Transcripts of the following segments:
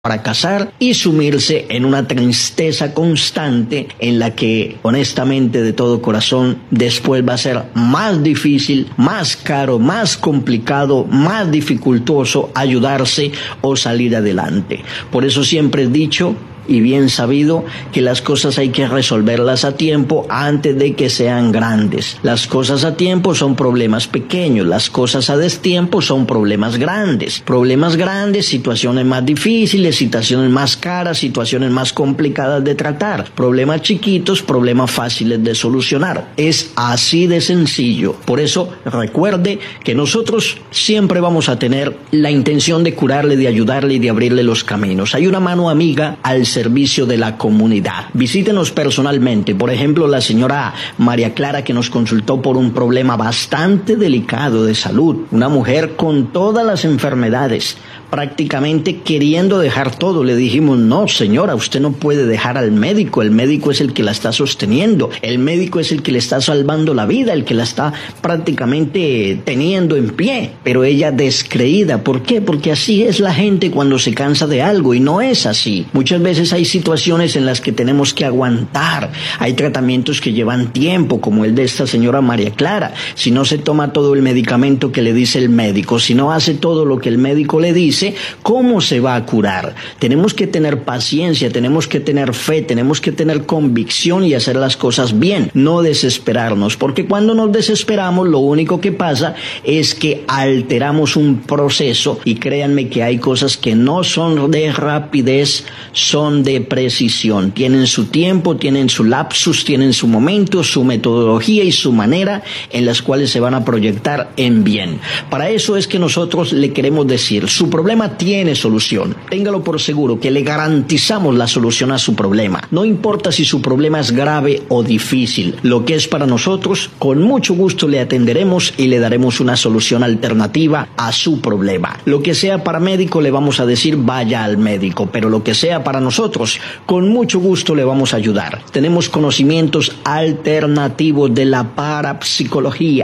fracasar y sumirse en una tristeza constante en la que, honestamente, de todo corazón, después va a ser más difícil, más caro, más complicado, más dificultoso ayudarse o salir adelante. Por eso siempre he dicho, y bien sabido, que las cosas hay que resolverlas a tiempo antes de que sean grandes. Las cosas a tiempo son problemas pequeños, las cosas a destiempo son problemas grandes. Problemas grandes, situaciones más difíciles, situaciones más caras, situaciones más complicadas de tratar. Problemas chiquitos, problemas fáciles de solucionar. Es así de sencillo. Por eso recuerde que nosotros siempre vamos a tener la intención de curarle, de ayudarle y de abrirle los caminos. Hay una mano amiga al servicio de la comunidad. Visítenos personalmente. Por ejemplo, la señora María Clara, que nos consultó por un problema bastante delicado de salud. Una mujer con todas las enfermedades, prácticamente queriendo dejar todo. Le dijimos, no señora, usted no puede dejar al médico. El médico es el que la está sosteniendo. El médico es el que le está salvando la vida, el que la está prácticamente teniendo en pie. Pero ella descreída. ¿Por qué? Porque así es la gente cuando se cansa de algo, y no es así. Muchas veces hay situaciones en las que tenemos que aguantar. Hay tratamientos que llevan tiempo, como el de esta señora María Clara. Si no se toma todo el medicamento que le dice el médico, si no hace todo lo que el médico le dice, ¿cómo se va a curar? Tenemos que tener paciencia, tenemos que tener fe, tenemos que tener convicción y hacer las cosas bien, no desesperarnos, porque cuando nos desesperamos lo único que pasa es que alteramos un proceso, y créanme que hay cosas que no son de rapidez, son de precisión, tienen su tiempo, tienen su lapsus, tienen su momento, su metodología y su manera en las cuales se van a proyectar en bien. Para eso es que nosotros le queremos decir, su problema tiene solución, téngalo por seguro que le garantizamos la solución a su problema. No importa si su problema es grave o difícil, lo que es para nosotros, con mucho gusto le atenderemos y le daremos una solución alternativa a su problema. Lo que sea para médico, le vamos a decir vaya al médico, pero lo que sea para nosotros, con mucho gusto le vamos a ayudar. Tenemos conocimientos alternativos de la parapsicología,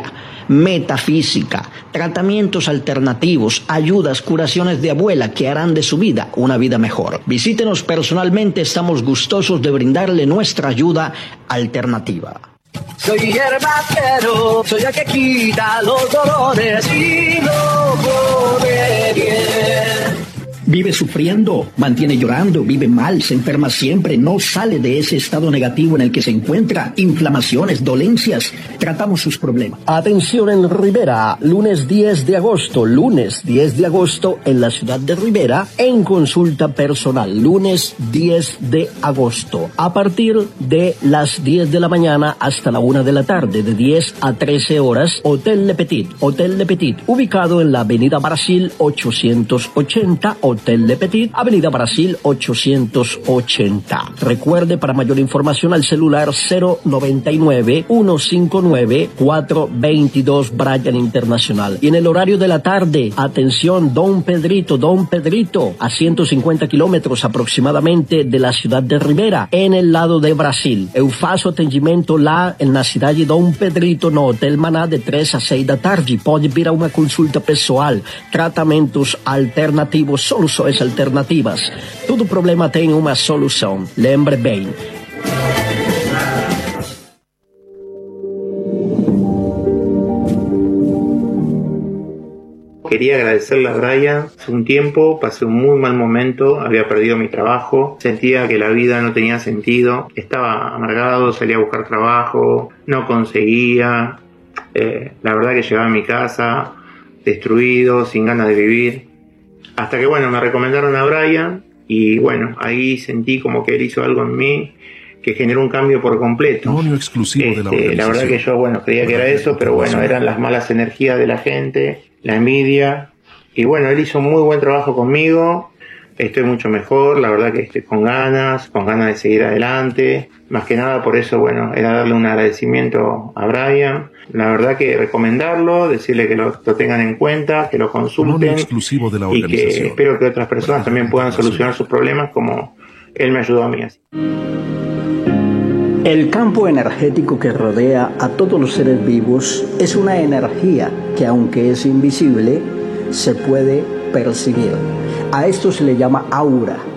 metafísica, tratamientos alternativos, ayudas, curaciones de abuela que harán de su vida una vida mejor. Visítenos personalmente, estamos gustosos de brindarle nuestra ayuda alternativa. Soy hierbacero, soy el que quita los dolores y lo pone bien. Vive sufriendo, mantiene llorando, vive mal, se enferma siempre, no sale de ese estado negativo en el que se encuentra, inflamaciones, dolencias. Tratamos sus problemas. Atención en Rivera, lunes 10 de agosto en la ciudad de Rivera, en consulta personal, lunes 10 de agosto, a partir de las 10 de la mañana hasta la 1 de la tarde, de 10 a 13 horas, Hotel Le Petit, ubicado en la Avenida Brasil 880, Hotel Le Petit, Avenida Brasil 880. Recuerde, para mayor información, al celular 099-159-422 Bryan Internacional. Y en el horario de la tarde, atención, Don Pedrito, a 150 kilómetros aproximadamente de la ciudad de Rivera, en el lado de Brasil. Eu faço atendimento lá na cidade de Dom Pedrito, no Hotel Maná, de 3 a 6 da tarde. Pode vir a uma consulta pessoal, tratamentos alternativos, soluções alternativas. Todo problema tem uma solução. Lembre bem. Quería agradecerle a Brian. Hace un tiempo pasé un muy mal momento, había perdido mi trabajo, sentía que la vida no tenía sentido, estaba amargado, salía a buscar trabajo, no conseguía, la verdad que llegaba a mi casa destruido, sin ganas de vivir, hasta que bueno, me recomendaron a Brian y bueno, ahí sentí como que él hizo algo en mí que generó un cambio por completo. Exclusivo de la verdad que yo bueno, creía que era eso, pero bueno, eran las malas energías de la gente, la envidia, y bueno, él hizo un muy buen trabajo conmigo, estoy mucho mejor, la verdad que estoy con ganas de seguir adelante, más que nada por eso, bueno, era darle un agradecimiento a Brian, la verdad que recomendarlo, decirle que lo tengan en cuenta, que lo consulten, y que espero que otras personas también puedan solucionar sus problemas como él me ayudó a mí. El campo energético que rodea a todos los seres vivos es una energía que, aunque es invisible, se puede percibir. A esto se le llama aura.